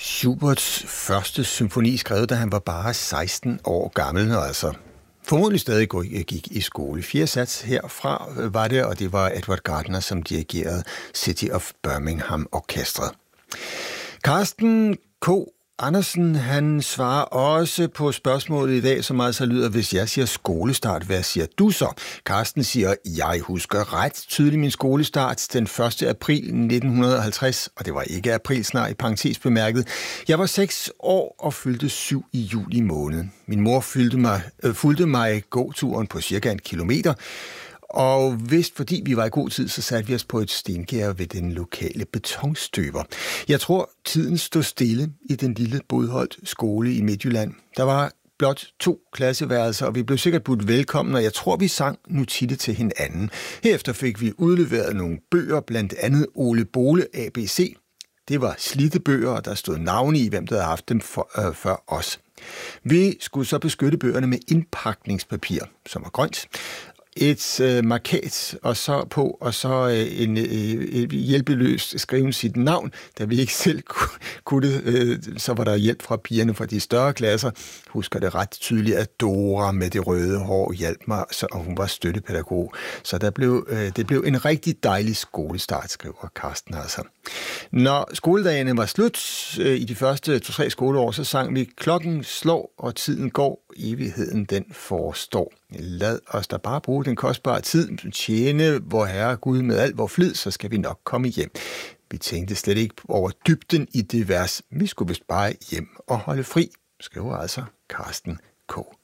Schuberts første symfoni skrevet, da han var bare 16 år gammel, og altså formodentlig stadig gik i skole. 4 sats herfra var det, og det var Edward Gardner, som dirigerede City of Birmingham Orkestret. Carsten K. Andersen, han svarer også på spørgsmålet i dag, som altså lyder, hvis jeg siger skolestart, hvad siger du så? Carsten siger, jeg husker ret tydeligt min skolestart den 1. april 1950, og det var ikke april, snart i parentes bemærket. Jeg var 6 år og fyldte 7 i juli måned. Min mor fulgte mig gåturen på cirka 1 kilometer, og vist fordi vi var i god tid, så satte vi os på et stengærde ved den lokale betonstøber. Jeg tror, tiden stod stille i den lille Bodholt skole i Midtjylland. Der var blot 2 klasseværelser, og vi blev sikkert budt velkommen, og jeg tror, vi sang Nutille til hinanden. Herefter fik vi udleveret nogle bøger, blandt andet Ole Bole ABC. Det var slidte bøger, og der stod navne i, hvem der havde haft dem før os. Vi skulle så beskytte bøgerne med indpakningspapir, som var grønt, et markat, og så en hjælpeløst skrive sit navn, da vi ikke selv kunne det, så var der hjælp fra pigerne fra de større klasser. Husker det ret tydeligt, at Dora med det røde hår hjalp mig, og hun var støttepædagog. Så det blev en rigtig dejlig skolestart, skriver Carsten altså. Når skoledagene var slut i de første 2-3 skoleår, så sang vi klokken slår, og tiden går, evigheden den forestår. Lad os da bare bruge den kostbare tid, tjene vor Herre Gud med al vor flid, så skal vi nok komme hjem. Vi tænkte slet ikke over dybden i det vers. Vi skulle vist bare hjem og holde fri, skriver altså Carsten K.